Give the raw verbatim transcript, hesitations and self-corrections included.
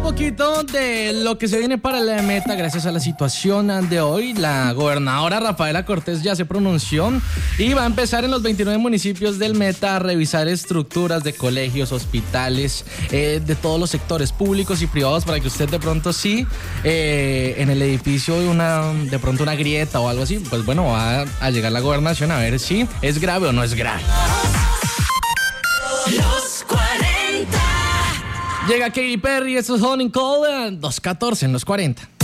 poquito de lo que se viene para la meta gracias a la situación de hoy. La gobernadora Rafaela Cortés ya se pronunció y va a empezar en los veintinueve municipios del Meta a revisar estructuras de colegios, hospitales, eh, de todos los sectores públicos y privados para que usted de pronto sí, eh, en el edificio de una, de pronto una grieta o algo así, pues bueno, va a llegar la gobernación a ver si es grave o no es grave. Los cuarenta. Llega Katy Perry, esto es Honey Cold, dos catorce en los cuarenta.